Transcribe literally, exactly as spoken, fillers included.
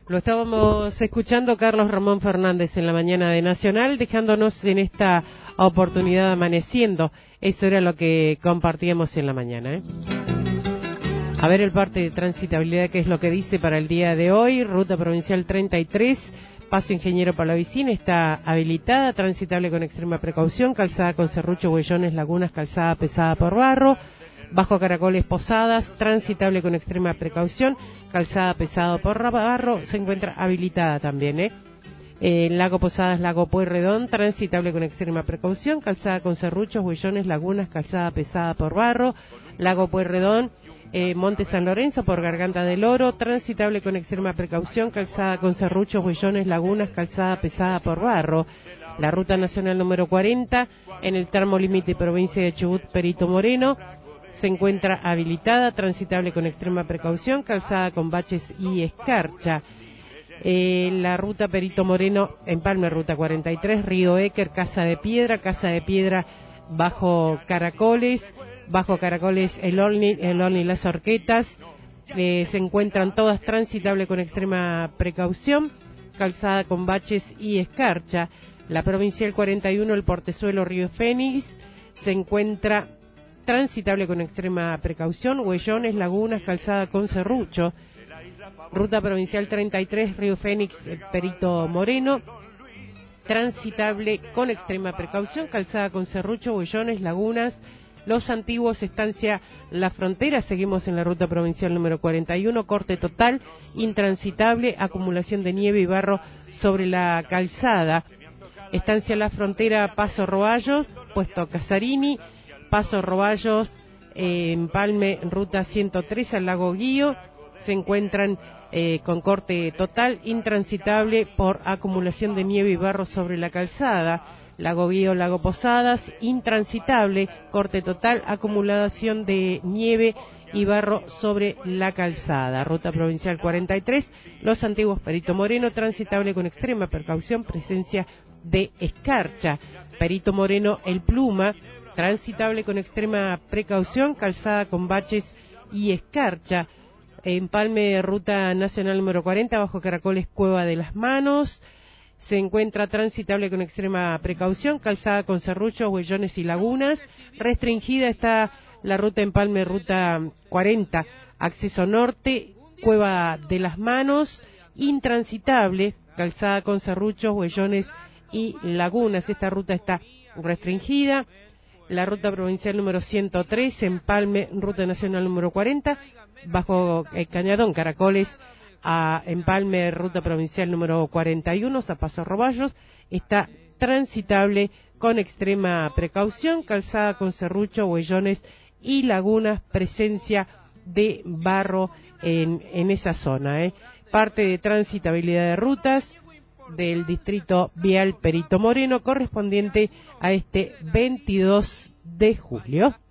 Lo estábamos escuchando Carlos Ramón Fernández en la mañana de Nacional, dejándonos en esta oportunidad amaneciendo. Eso era lo que compartíamos en la mañana, ¿eh? A ver el parte de transitabilidad, que es lo que dice para el día de hoy. Ruta Provincial treinta y tres, Paso Ingeniero Palavicín, está habilitada, transitable con extrema precaución, calzada con serrucho, huellones, lagunas, calzada pesada por barro. Bajo Caracoles, Posadas, transitable con extrema precaución, calzada pesado por barro, se encuentra habilitada también, ¿eh? Eh, Lago Posadas, Lago Pueyrredón, transitable con extrema precaución, calzada con serruchos, huellones, lagunas, calzada pesada por barro. Lago Pueyrredón, eh, Monte San Lorenzo por Garganta del Oro, transitable con extrema precaución, calzada con serruchos, huellones, lagunas, calzada pesada por barro. La Ruta Nacional número cuarenta, en el tramo límite provincia de Chubut, Perito Moreno, se encuentra habilitada, transitable con extrema precaución, calzada con baches y escarcha. Eh, la ruta Perito Moreno, Empalme, Ruta cuarenta y tres, Río Équer, Casa de Piedra, Casa de Piedra, Bajo Caracoles, Bajo Caracoles, El Olni, El Olni, Las Horquetas, eh, se encuentran todas transitable con extrema precaución, calzada con baches y escarcha. La Provincial cuarenta y uno, el Portezuelo, Río Fénix, se encuentra transitable con extrema precaución, huellones, lagunas, calzada con serrucho. Ruta Provincial treinta y tres, Río Fénix, Perito Moreno, transitable con extrema precaución, calzada con serrucho, huellones, lagunas. Los Antiguos, Estancia La Frontera, seguimos en la Ruta Provincial número cuarenta y uno, corte total, intransitable, acumulación de nieve y barro sobre la calzada. Estancia La Frontera, Paso Roballos, puesto Casarini, Paso Roballos, eh, Empalme, Ruta ciento tres al Lago Guío, se encuentran eh, con corte total, intransitable por acumulación de nieve y barro sobre la calzada. Lago Guío, Lago Posadas, intransitable, corte total, acumulación de nieve y barro sobre la calzada. Ruta Provincial cuarenta y tres, Los Antiguos, Perito Moreno, transitable con extrema precaución, presencia de escarcha. Perito Moreno, El Pluma, transitable con extrema precaución, calzada con baches y escarcha. Empalme, Ruta Nacional número cuarenta, Bajo Caracoles, Cueva de las Manos, se encuentra transitable con extrema precaución, calzada con serruchos, huellones y lagunas. Restringida está la ruta Empalme, Ruta cuarenta, acceso norte, Cueva de las Manos, intransitable, calzada con serruchos, huellones y lagunas. Esta ruta está restringida. La Ruta Provincial número ciento tres, Empalme, Ruta Nacional número cuarenta, Bajo eh, Cañadón, Caracoles, a Empalme, Ruta Provincial número cuarenta y uno, a Paso Roballos, está transitable con extrema precaución, calzada con serrucho, huellones y lagunas, presencia de barro en, en esa zona, ¿eh? Parte de transitabilidad de rutas del distrito vial Perito Moreno, correspondiente a este veintidós de julio.